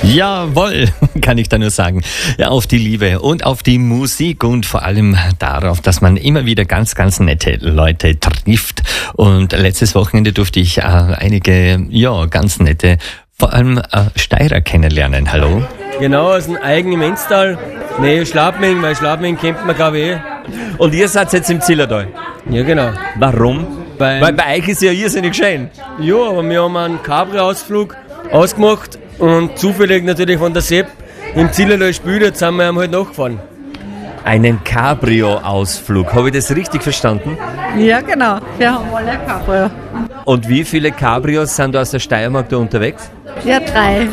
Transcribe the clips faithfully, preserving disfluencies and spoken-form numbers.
Jawohl, kann ich da nur sagen. Ja, auf die Liebe und auf die Musik und vor allem darauf, dass man immer wieder ganz, ganz nette Leute trifft. Und letztes Wochenende durfte ich äh, einige, ja, ganz nette, vor allem äh, Steirer kennenlernen. Hallo? Genau, aus dem eigenen Menztal. Nee, Schlafming, weil Schlafming kennt man glaube ich eh. Und ihr seid jetzt im Zillertal? Ja, genau. Warum? Weil, weil bei euch ist ja irrsinnig schön. Ja, aber wir haben einen Cabrio-Ausflug ausgemacht und zufällig natürlich von der Sepp im Zillertal spielt, jetzt sind wir ihm halt nachgefahren. Einen Cabrio-Ausflug, habe ich das richtig verstanden? Ja, genau. Wir haben alle ein Cabrio. Und wie viele Cabrios sind da aus der Steiermark da unterwegs? Ja, drei.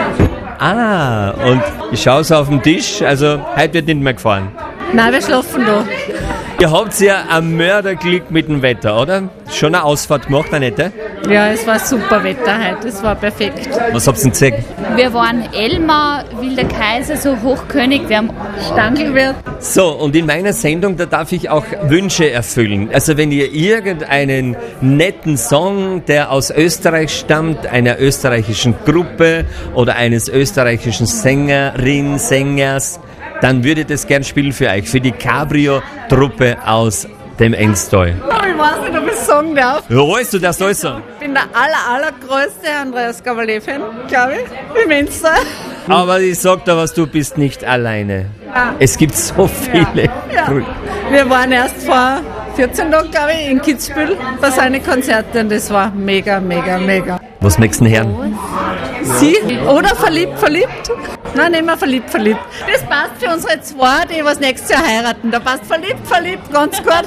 Ah, und ich schaue so auf den Tisch, also heute wird nicht mehr gefahren. Nein, wir schlafen da. Ihr habt ja ein Mörderglück mit dem Wetter, oder? Schon eine Ausfahrt gemacht, Annette? Ja, es war super Wetter heute, es war perfekt. Was habt ihr denn gesehen? Wir waren Elmar, Wilder Kaiser, so Hochkönig, wir haben Stangelwirt. So, und in meiner Sendung, da darf ich auch Wünsche erfüllen. Also wenn ihr irgendeinen netten Song, der aus Österreich stammt, einer österreichischen Gruppe oder eines österreichischen Sängerin, Sängers, dann würde ich das gern spielen für euch, für die Cabrio-Truppe aus dem Enstal. Ich weiß nicht, ob ich sagen darf. Ja, weißt du, das soll sein. Ich bin der aller, allergrößte Andreas Gabalier-Fan, glaube ich, im Enstal. Aber ich sag dir was, du bist nicht alleine. Ja. Es gibt so viele. Ja. Ja. Wir waren erst vor vierzehn Tagen, glaube ich, in Kitzbühel bei seinen Konzerten und das war mega, mega, mega. Was möchtest du denn hören? Sie? Oder verliebt, verliebt? Nein, nicht mehr verliebt, verliebt. Das passt für unsere zwei, die was nächstes Jahr heiraten. Da passt verliebt, verliebt, ganz gut.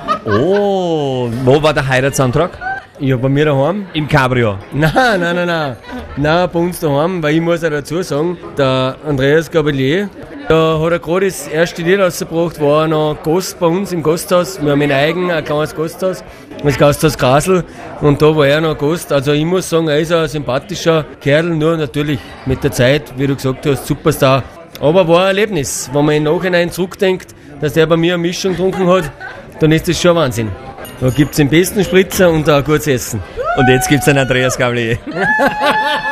Oh, wo war der Heiratsantrag? Ja, bei mir daheim. Im Cabrio. Nein, nein, nein, nein. Nein, bei uns daheim, weil ich muss auch dazu sagen, der Andreas Gabalier, da hat er gerade das erste Lied rausgebracht, war er noch Gast bei uns im Gasthaus. Wir haben ein eigen, ein kleines Gasthaus, das Gasthaus Grasl, und da war er noch Gast. Also ich muss sagen, er ist ein sympathischer Kerl, nur natürlich mit der Zeit, wie du gesagt hast, Superstar. Aber war ein Erlebnis, wenn man im Nachhinein zurückdenkt, dass der bei mir eine Mischung getrunken hat, dann ist das schon ein Wahnsinn. Da gibt es den besten Spritzer und auch gutes Essen. Und jetzt gibt es einen Andreas Gabalier.